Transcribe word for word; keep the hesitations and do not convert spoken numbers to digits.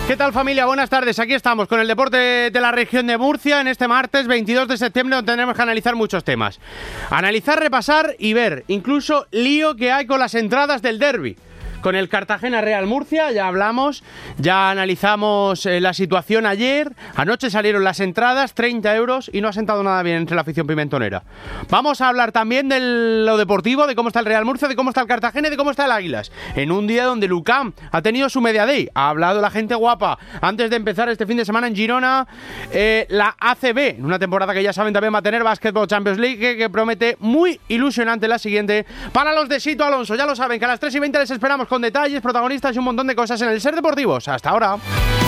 ¿Qué tal, familia? Buenas tardes. Aquí estamos con el deporte de la región de Murcia en este martes veintidós de septiembre, donde tenemos que analizar muchos temas. Analizar, repasar y ver, incluso lío que hay con las entradas del derbi. Con el Cartagena Real Murcia ya hablamos, ya analizamos eh, la situación ayer. Anoche salieron las entradas, treinta euros, y no ha sentado nada bien entre la afición pimentonera. Vamos a hablar también de lo deportivo, de cómo está el Real Murcia, de cómo está el Cartagena y de cómo está el Águilas. En un día donde Lucam ha tenido su media day, ha hablado la gente guapa. Antes de empezar este fin de semana en Girona, eh, la A C B, una temporada que ya saben también va a tener Basketball Champions League, que, que promete muy ilusionante la siguiente para los de Sito Alonso. Ya lo saben, que a las tres y veinte les esperamos con detalles, protagonistas y un montón de cosas en el Ser Deportivos. Hasta ahora.